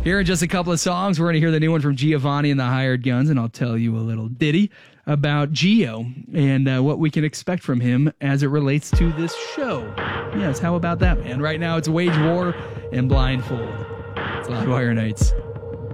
Here in just a couple of songs, we're going to hear the new one from Giovanni and the Hired Guns, and I'll tell you a little ditty about Gio and what we can expect from him as it relates to this show. Yes, how about that, man? Right now, it's Wage War and Blindfold. It's Livewire Nights.